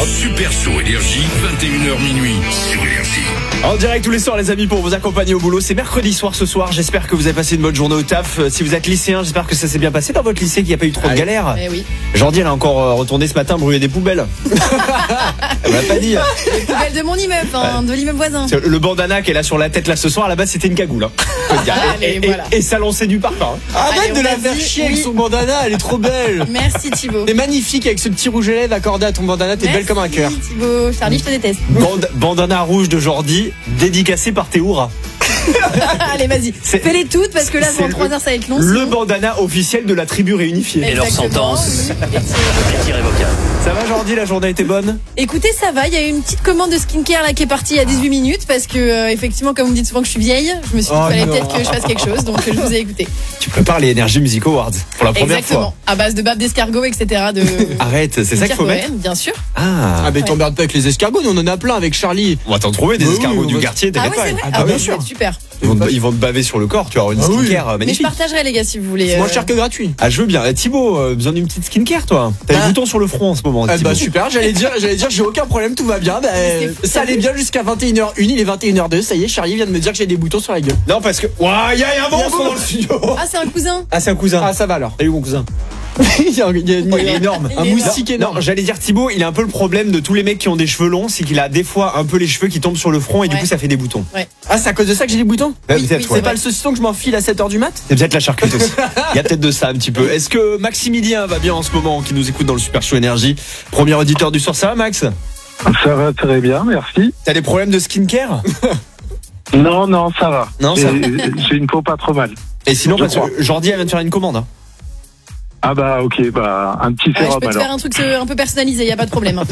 Super Show Énergie, 21h minuit sur Énergie. En direct tous les soirs les amis pour vous accompagner au boulot. C'est mercredi soir ce soir. J'espère que vous avez passé une bonne journée au taf. Si vous êtes lycéen, j'espère que ça s'est bien passé dans votre lycée, qu'il n'y a pas eu trop de galères. Oui. Jordi elle a encore retourné ce matin brûler des poubelles. Elle m'a pas dit. Les poubelles de mon immeuble, de l'immeuble voisin. Le bandana qu'elle a sur la tête là ce soir, à la base c'était une cagoule. Voilà. Et ça lançait du parfum. Arrête de la faire chier avec son bandana, elle est trop belle. Merci Thibaut. T'es magnifique avec ce petit rouge à lèvres accordé à ton bandana, t'es belle comme un cœur. Merci Thibaut. Charlie, je te déteste. Bandana rouge de Jordi, dédicacé par Théoura. Allez, vas-y. Fais-les toutes parce que là, pendant 3 heures, ça va être long. Le bandana officiel de la tribu réunifiée. Et leur sentence est irrévocable. Ça va Jordi, la journée était bonne? Écoutez, ça va, il y a eu une petite commande de skincare là qui est partie il y a 18 minutes parce que effectivement, comme vous me dites souvent que je suis vieille, je me suis dit qu'il fallait peut-être que je fasse quelque chose, donc je vous ai écouté. Tu prépares les Energy Music Awards pour la première fois. À base de bave d'escargot, etc. Arrête, c'est ça qu'il faut mettre? Bien sûr. Ah mais t'emmerdes pas avec les escargots, nous on en a plein avec Charlie. On va t'en trouver des escargots du quartier, Ah oui, c'est vrai. Ah bien sûr. Super. Ils vont te baver sur le corps, tu vas avoir une skincare magnifique. Mais je partagerai les gars si vous voulez. C'est moins cher que gratuit. Ah je veux bien. Thibaut, besoin d'une petite skincare toi? T'as des boutons sur le front en ce moment. Bah super, j'allais dire j'ai aucun problème, tout va bien. Ça allait bien jusqu'à 21h01, il est 21h02, ça y est, Charlie vient de me dire que j'ai des boutons sur la gueule. Non parce que il y a un monstre dans le studio. Ah c'est un cousin. Ah c'est un cousin. Ah ça va alors. Salut mon cousin. il est énorme. Un moustique énorme. Non, j'allais dire Thibaut, il a un peu le problème de tous les mecs qui ont des cheveux longs, c'est qu'il a des fois un peu les cheveux qui tombent sur le front et du coup ça fait des boutons. Ouais. Ah c'est à cause de ça que j'ai des boutons? Peut-être. C'est pas le saucisson que je m'enfile à 7h du mat? C'est peut-être la charcuterie aussi. Il y a peut-être de ça un petit peu. Est-ce que Maximilien va bien en ce moment, qui nous écoute dans le Super Show Énergie? Premier auditeur du soir, ça va Max? Ça va très bien, merci. T'as des problèmes de skincare? Non, ça va. Non, ça va. J'ai une peau pas trop mal. Et sinon, parce que Jordi elle vient de faire une commande. Hein. Ah bah ok, un petit sérum je peux te alors. faire un truc un peu personnalisé, y a pas de problème.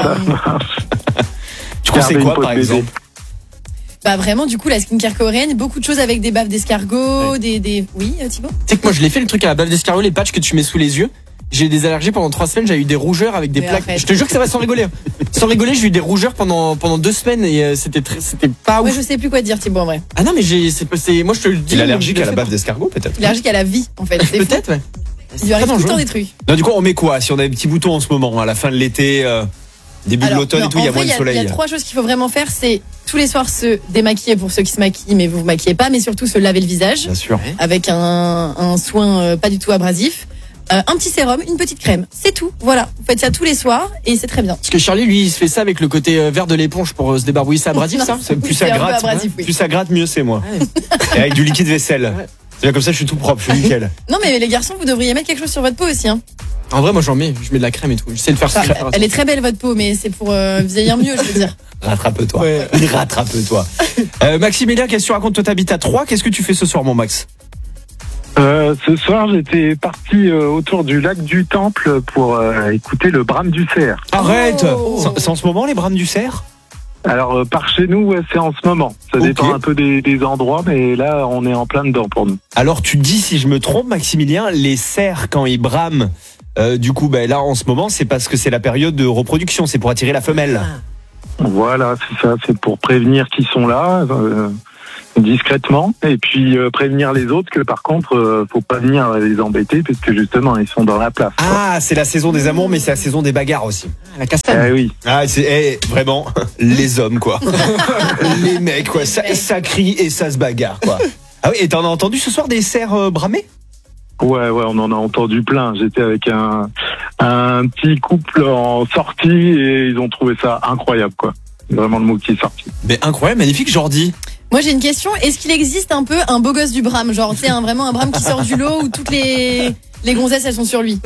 Tu conseilles quoi par exemple? Bah vraiment du coup la skincare coréenne, beaucoup de choses avec des baves d'escargot, Oui Thibaut? Tu sais que moi je l'ai fait le truc à la bave d'escargot, les patchs que tu mets sous les yeux. J'ai eu des allergies pendant 3 semaines, j'ai eu des rougeurs avec des plaques. Arrête. Je te jure que ça va sans rigoler. Sans rigoler, j'ai eu des rougeurs pendant 2 semaines et c'était pas ouf. Moi je sais plus quoi te dire Thibaut en vrai. Ah non mais moi je te le dis. Il est allergique à la bave d'escargot peut-être? Il est allergique à la vie en fait. Peut-être ouais. Il lui arrive tout le temps des trucs. Non du coup on met quoi? Si on a des petits boutons en ce moment, à la fin de l'été, début de l'automne et tout, il y a moins de soleil. Il y a 3 choses qu'il faut vraiment faire, c'est tous les soirs se démaquiller pour ceux qui se maquillent, mais vous maquillez pas, mais surtout se laver le visage. Bien sûr. Avec un soin pas du tout abrasif. Un petit sérum, une petite crème, c'est tout. Voilà, vous faites ça tous les soirs et c'est très bien. Parce que Charlie, lui, il se fait ça avec le côté vert de l'éponge pour se débarbouiller. C'est abrasif, ça? Plus ça gratte, plus ça gratte, mieux c'est moi. Et avec du liquide vaisselle. C'est bien comme ça, je suis tout propre, je suis nickel. Non mais les garçons, vous devriez mettre quelque chose sur votre peau aussi. Hein. En vrai, moi j'en mets, je mets de la crème et tout. J'essaie de faire ça. Elle est très belle votre peau, mais c'est pour vieillir mieux, je veux dire. Rattrape-toi. Ouais. Rattrape-toi. Maximilien, qu'est-ce que tu racontes? Toi, t'habites à Troyes. Qu'est-ce que tu fais ce soir, mon Max? Ce soir, j'étais parti autour du lac du Temple pour écouter le brame du cerf. Arrête! C'est en ce moment les brames du cerf? Alors, par chez nous, c'est en ce moment. Ça dépend un peu des endroits, mais là, on est en plein dedans pour nous. Alors, tu dis, si je me trompe, Maximilien, les cerfs, quand ils brament, du coup, là, en ce moment, c'est parce que c'est la période de reproduction, c'est pour attirer la femelle. Voilà, c'est ça, c'est pour prévenir qu'ils sont là, discrètement, et puis prévenir les autres que par contre, faut pas venir les embêter, parce que justement, ils sont dans la place. Ah, c'est la saison des amours, mais c'est la saison des bagarres aussi. La castagne. Oui. Ah, c'est vraiment les hommes, quoi. Les mecs, quoi. Ça crie et ça se bagarre, quoi. Ah oui, et t'en as entendu ce soir des cerfs bramer? Ouais, on en a entendu plein. J'étais avec un petit couple en sortie et ils ont trouvé ça incroyable, quoi. C'est vraiment le mot qui est sorti. Mais incroyable, magnifique, Jordi. Moi j'ai une question, est-ce qu'il existe un peu un beau gosse du brame? Genre, tu sais, vraiment un brame qui sort du lot où toutes les gonzesses elles sont sur lui?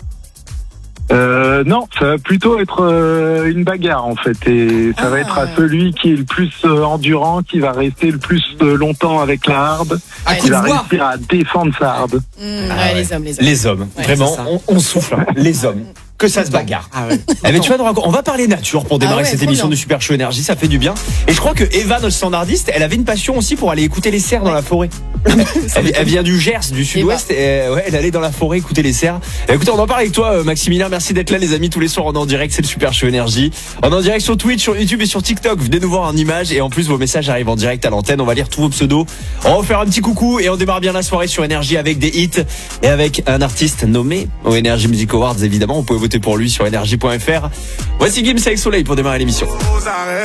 Non, ça va plutôt être une bagarre en fait, et ça va être à celui qui est le plus endurant, qui va rester le plus longtemps avec la harde, qui va réussir à défendre sa harde. Les hommes. Les hommes, ouais, vraiment, on souffle, hein. Les hommes. Que ça se bagarre. Ah ouais. Mais tu vas on va parler nature pour démarrer cette émission bien. du Super Show Énergie, ça fait du bien. Et je crois que Eva, notre standardiste, elle avait une passion aussi pour aller écouter les cerfs dans la forêt. Elle vient du Gers, du sud-ouest, et elle allait dans la forêt écouter les cerfs. Écoutez, on en parle avec toi, Maximilien. Merci d'être là, les amis, tous les soirs. On est en direct, c'est le Super Show Énergie. On est en direct sur Twitch, sur YouTube et sur TikTok. Venez nous voir en image, et en plus, vos messages arrivent en direct à l'antenne. On va lire tous vos pseudos. On va faire un petit coucou, et on démarre bien la soirée sur Énergie avec des hits et avec un artiste nommé aux Energy Music Awards, évidemment. Vous pouvez voter pour lui sur énergie.fr. Voici Gims avec Soleil pour démarrer l'émission.